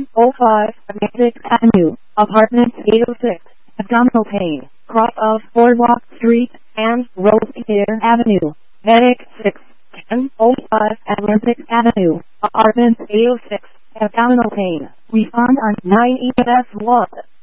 1005 Atlantic Avenue, Apartment 806, abdominal pain, cross of Boardwalk Street and Robespierre Avenue, Medic 6, 1005 Atlantic Avenue, Apartment 806, abdominal pain, refund on 9 EFS 1.